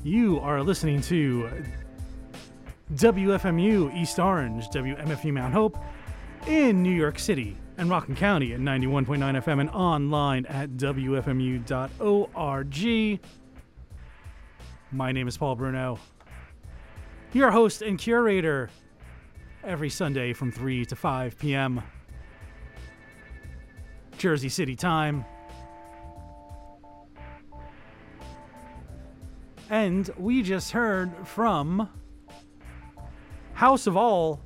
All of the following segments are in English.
You are listening to WFMU East Orange, WMFU Mount Hope in New York City and Rockland County at 91.9 FM and online at WFMU.org. My name is Paul Bruno, your host and curator every Sunday from 3 to 5 p.m. Jersey City time. And we just heard from House of All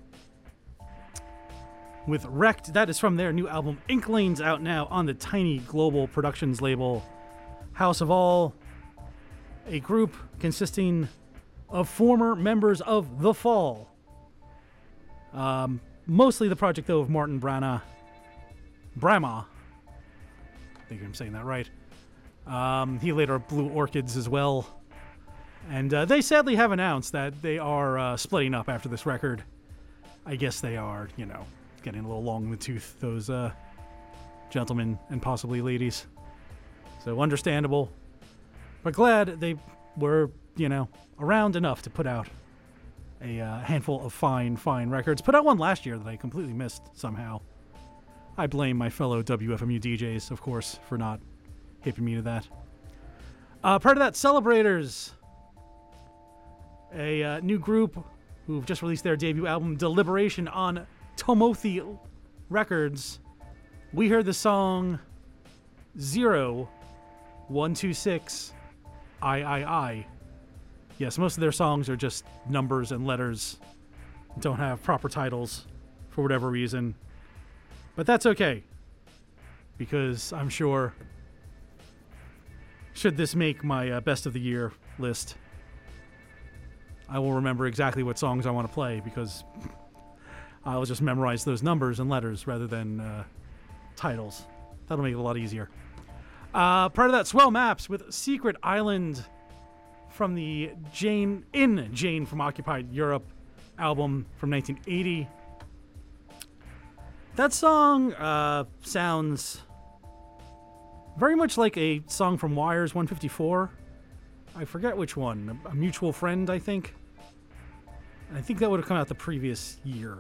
with Wrecked. That is from their new album Inklings, out now on the Tiny Global Productions label. House of All, a group consisting of former members of The Fall. Mostly the project, though, of Martin Brama. I think I'm saying that right. He later Blue Orchids as well. And they sadly have announced that they are splitting up after this record. I guess they are, getting a little long in the tooth, those gentlemen and possibly ladies. So understandable. But glad they were, around enough to put out a handful of fine records. Put out one last year that I completely missed somehow. I blame my fellow WFMU DJs, of course, for not hipping me to that. Part of that, Celebrators, a new group who've just released their debut album, Deliberation, on Tomothi Records. We heard the song 0126 I. Yes, most of their songs are just numbers and letters, don't have proper titles for whatever reason. But that's okay, because I'm sure, should this make my best of the year list, I will remember exactly what songs I want to play, because I'll just memorize those numbers and letters rather than titles. That'll make it a lot easier. Part of that, Swell Maps with Secret Island from the Jane from Occupied Europe album from 1980. That song sounds very much like a song from Wires 154. I forget which one. A Mutual Friend, I think. I think that would have come out the previous year.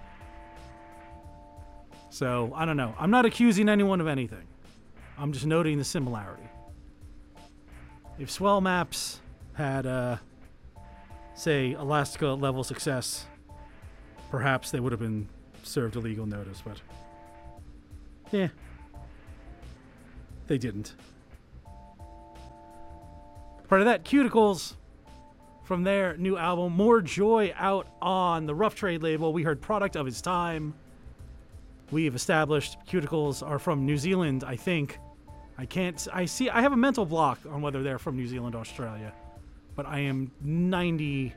So, I don't know. I'm not accusing anyone of anything. I'm just noting the similarity. If Swell Maps had, say, Elastica level success, perhaps they would have been served a legal notice, but yeah, they didn't. Part of that, Cuticles from their new album More Joy, out on the Rough Trade label. We heard Product of Its Time. We've established Cuticles are from New Zealand, I think. I have a mental block on whether they're from New Zealand or Australia, but I am 98%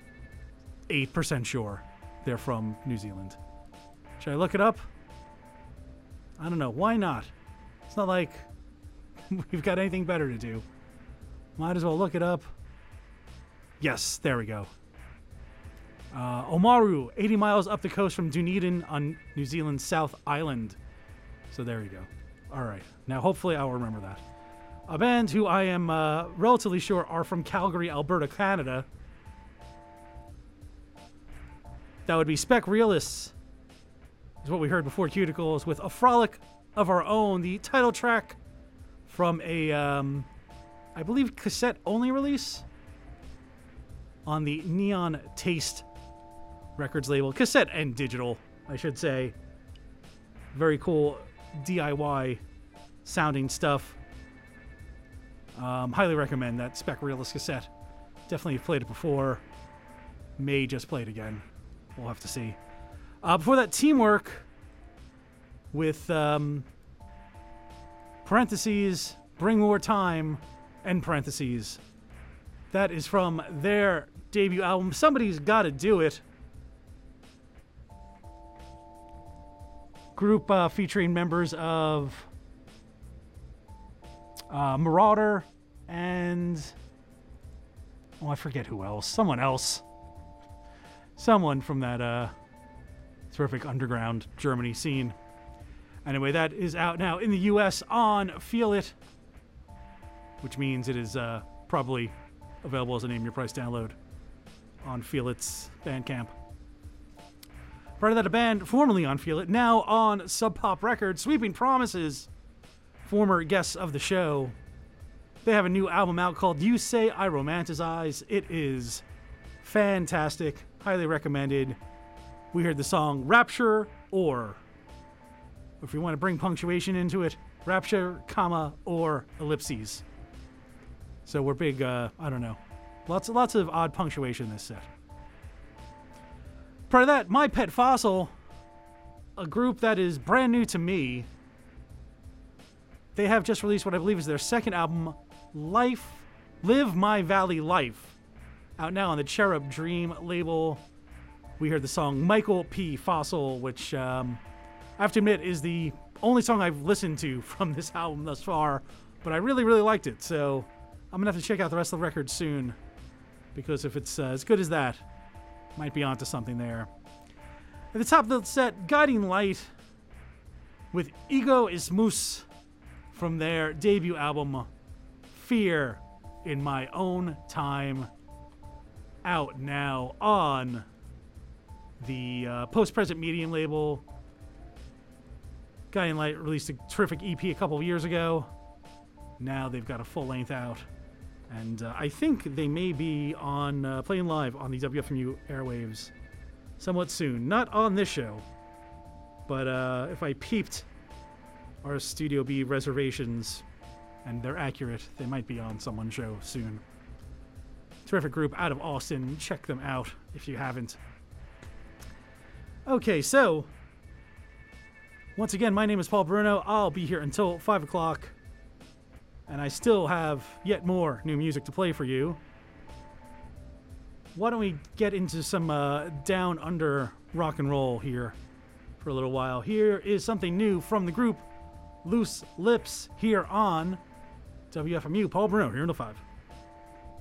sure they're from New Zealand. Should I look it up? I don't know. Why not? It's not like we've got anything better to do. Might as well look it up. Yes, there we go. Oamaru, 80 miles up the coast from Dunedin on New Zealand's South Island. So there you go. All right. Now, hopefully I'll remember that. A band who I am relatively sure are from Calgary, Alberta, Canada. That would be Spec Realists, is what we heard before Cuticles, with A Frolic of Our Own, the title track from a, I believe, cassette-only release on the Neon Taste Records label. Cassette and digital, I should say. Very cool DIY sounding stuff. Highly recommend that Spec Realist cassette. Definitely played it before. May just play it again. We'll have to see. Before that, Teamwork with parentheses, Bring More Time, end parentheses. That is from their debut album, Somebody's Gotta Do It. Group featuring members of Marauder and... oh, I forget who else. Someone else. Someone from that terrific underground Germany scene. Anyway, that is out now in the U.S. on Feel It, which means it is probably available as a Name Your Price download on Feel It's Bandcamp. Part of that, a band formerly on Feel It, now on Sub Pop Records, Sweeping Promises, former guests of the show. They have a new album out called You Say I Romanticize. It is fantastic, highly recommended. We heard the song Rapture, or if you want to bring punctuation into it, Rapture, comma, or ellipses. So we're big, I don't know, lots of odd punctuation in this set. Part of that, My Pet Fossil, a group that is brand new to me. They have just released what I believe is their second album, Live My Valley Life, out now on the Cherub Dream label. We heard the song Michael P. Fossil, which I have to admit is the only song I've listened to from this album thus far, but I really, really liked it, so I'm going to have to check out the rest of the record soon, because if it's as good as that, might be onto something there. At the top of the set, Guiding Light with Ego is Moose from their debut album, Fear in My Own Time, out now on the Post-Present Medium label. Guiding Light released a terrific EP a couple of years ago. Now they've got a full length out. And I think they may be on playing live on the WFMU airwaves somewhat soon. Not on this show, but if I peeped our Studio B reservations, and they're accurate, they might be on someone's show soon. Terrific group out of Austin. Check them out if you haven't. Okay, so once again, my name is Paul Bruno. I'll be here until 5 o'clock. And I still have yet more new music to play for you. Why don't we get into some down under rock and roll here for a little while. Here is something new from the group Loose Lips here on WFMU. Paul Bruno here in the 5.